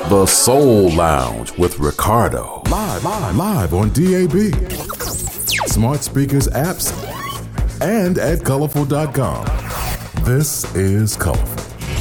The Soul Lounge with Ricardo. Live on DAB. Smart speakers, apps, and at colorful.com. This is Colorful.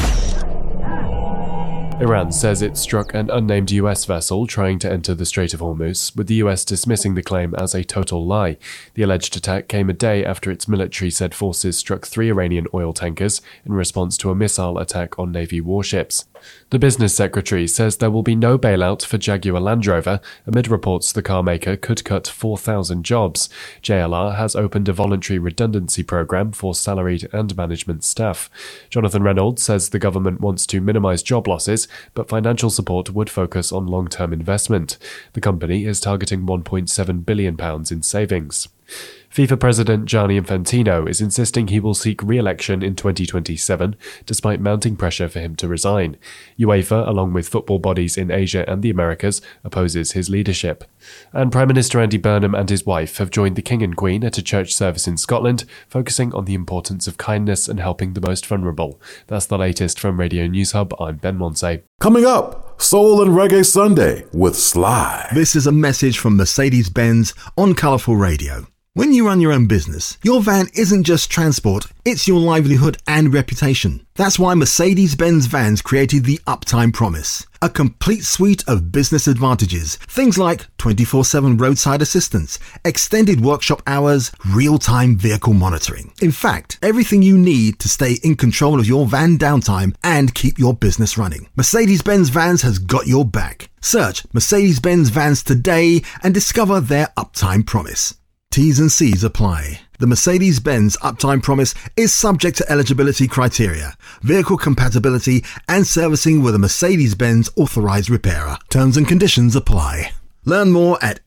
Iran says it struck an unnamed US vessel trying to enter the Strait of Hormuz, with the US dismissing the claim as a total lie. The alleged attack came a day after its military said forces struck 3 Iranian oil tankers in response to a missile attack on Navy warships. The business secretary says there will be no bailout for Jaguar Land Rover, amid reports the car maker could cut 4,000 jobs. JLR has opened a voluntary redundancy program for salaried and management staff. Jonathan Reynolds says the government wants to minimise job losses, but financial support would focus on long-term investment. The company is targeting £1.7 billion in savings. FIFA President Gianni Infantino is insisting he will seek re-election in 2027, despite mounting pressure for him to resign. UEFA, along with football bodies in Asia and the Americas, opposes his leadership. And Prime Minister Andy Burnham and his wife have joined the King and Queen at a church service in Scotland, focusing on the importance of kindness and helping the most vulnerable. That's the latest from Radio News Hub. I'm Ben Monsey. Coming up, Soul and Reggae Sunday with Sly. This is a message from Mercedes-Benz on Colourful Radio. When you run your own business, your van isn't just transport, it's your livelihood and reputation. That's why Mercedes-Benz Vans created the Uptime Promise, a complete suite of business advantages. Things like 24/7 roadside assistance, extended workshop hours, real-time vehicle monitoring. In fact, everything you need to stay in control of your van downtime and keep your business running. Mercedes-Benz Vans has got your back. Search Mercedes-Benz Vans today and discover their Uptime Promise. T's and C's apply. The Mercedes-Benz Uptime Promise is subject to eligibility criteria, vehicle compatibility, and servicing with a Mercedes-Benz authorized repairer. Terms and conditions apply. Learn more at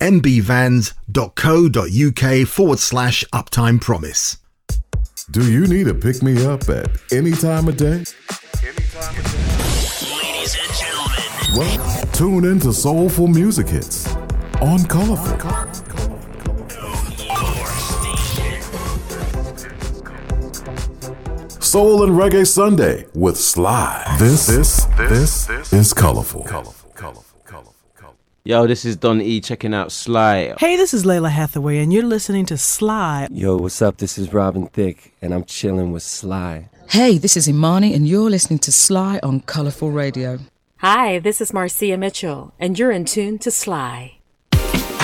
mbvans.co.uk/Uptime Promise. Do you need a pick-me-up at any time of day? Ladies and gentlemen. Well, tune in to Soulful Music Hits on Colorful. Soul and Reggae Sunday with Sly. This is Colorful. Yo, this is Don E checking out Sly. Hey, this is Layla Hathaway, and you're listening to Sly. Yo, what's up? This is Robin Thicke, and I'm chilling with Sly. Hey, this is Imani, and you're listening to Sly on Colourful Radio. Hi, this is Marcia Mitchell, and you're in tune to Sly.